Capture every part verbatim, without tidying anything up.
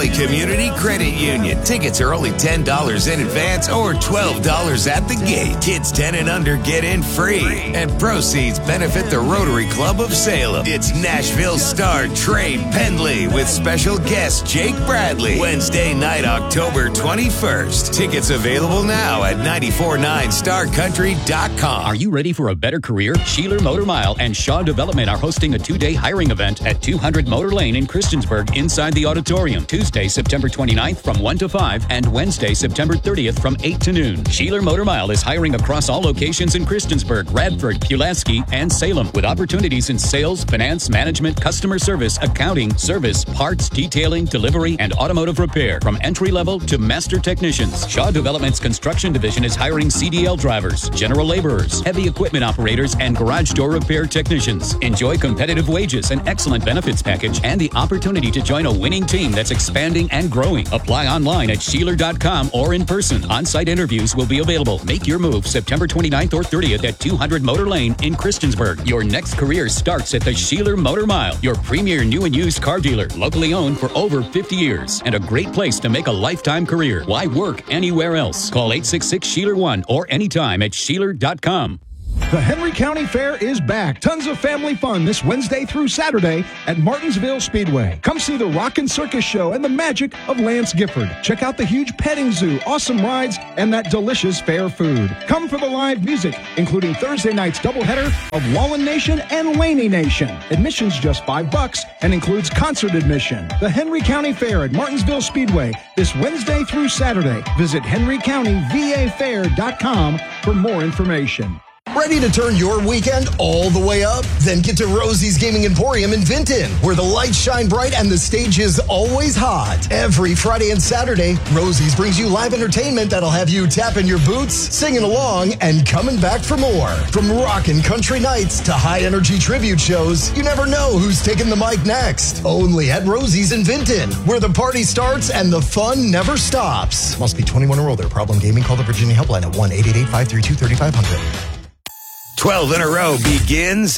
Valley Community Credit Union. Tickets are only ten dollars in advance or twelve dollars at the gate. Kids ten and under get in free. And proceeds benefit the Rotary Club of Salem. It's Nashville star Trey Pendley with special guest Jake Bradley. Wednesday night, October twenty-first. Tickets available now at nine four nine star country dot com. Are you ready for a better career? Sheeler Motor Mile and Shaw Development are hosting a two-day hiring event at two hundred Motor Lane in Christiansburg inside the auditorium. Tuesday, September twenty-ninth from one to five and Wednesday, September thirtieth from eight to noon. Sheeler Motor Mile is hiring across all locations in Christiansburg, Radford, Pulaski, and Salem with opportunities in sales, finance, management, customer service, accounting, service, parts, detailing, delivery, and automotive repair from entry-level to master technicians. Shaw Development's construction division is hiring C D L drivers, general laborers, heavy equipment operators, and garage door repair technicians. Enjoy competitive wages, an excellent benefits package, and the opportunity to join a winning team that's expanding and growing. Apply online at sheeler dot com or in person. On-site interviews will be available. Make your move September twenty-ninth or thirtieth at two hundred Motor Lane in Christiansburg. Your next career starts at the Sheeler Motor Mile, your premier new and used car dealer, locally owned for over fifty years, and a great place to make a lifetime career. Why work anywhere else? Call eight six six Sheeler one or anytime at sheeler dot com. The Henry County Fair is back. Tons of family fun this Wednesday through Saturday at Martinsville Speedway. Come see the Rockin' Circus Show and the magic of Lance Gifford. Check out the huge petting zoo, awesome rides, and that delicious fair food. Come for the live music, including Thursday night's doubleheader of Wallen Nation and Laney Nation. Admission's just five bucks and includes concert admission. The Henry County Fair at Martinsville Speedway this Wednesday through Saturday. Visit henry county v a fair dot com for more information. Ready to turn your weekend all the way up? Then get to Rosie's Gaming Emporium in Vinton, where the lights shine bright and the stage is always hot. Every Friday and Saturday, Rosie's brings you live entertainment that'll have you tapping your boots, singing along, and coming back for more. From rockin' country nights to high-energy tribute shows, you never know who's taking the mic next. Only at Rosie's in Vinton, where the party starts and the fun never stops. Must be twenty-one or older. Problem gaming? Call the Virginia Helpline at one eight eight eight, five three two, three five zero zero. twelve in a row begins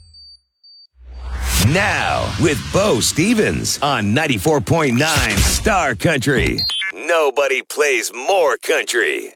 now with Bo Stevens on ninety-four point nine Star Country. Nobody plays more country.